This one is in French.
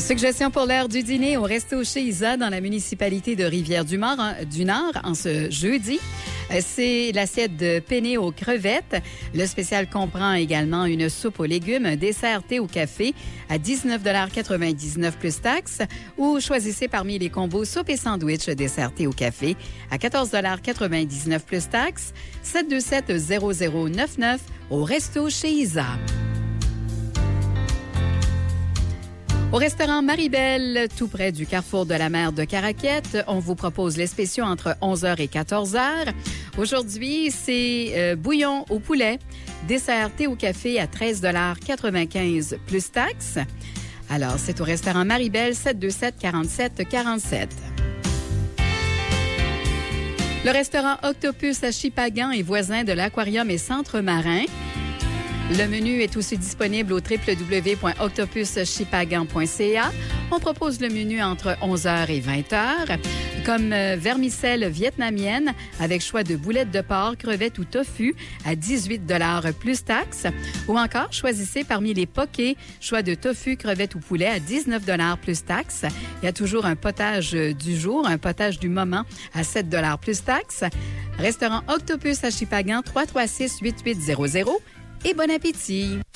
Suggestion pour l'heure du dîner au resto chez Isa dans la municipalité de Rivière-du-Nord en ce jeudi. C'est l'assiette de penne aux crevettes. Le spécial comprend également une soupe aux légumes, un dessert thé au café à 19,99 $ plus taxes ou choisissez parmi les combos soupe et sandwich dessert thé au café à 14,99 $ plus taxes. 727-0099 au resto chez Isa. Au restaurant Marie-Belle, tout près du carrefour de la mer de Caraquette, on vous propose les spéciaux entre 11h et 14h. Aujourd'hui, c'est bouillon au poulet, dessert thé au café à 13,95 $ plus taxes. Alors, c'est au restaurant Marie-Belle, 727-47-47. Le restaurant Octopus à Chipagan est voisin de l'Aquarium et Centre Marin. Le menu est aussi disponible au www.octopuschipagan.ca. On propose le menu entre 11h et 20h, comme vermicelle vietnamienne avec choix de boulettes de porc, crevettes ou tofu à 18 $ plus taxes. Ou encore, choisissez parmi les pokés, choix de tofu, crevettes ou poulet à 19 $ plus taxes. Il y a toujours un potage du jour, un potage du moment à 7 $ plus taxes. Restaurant Octopus à Chipagan, 336-8800. Et bon appétit!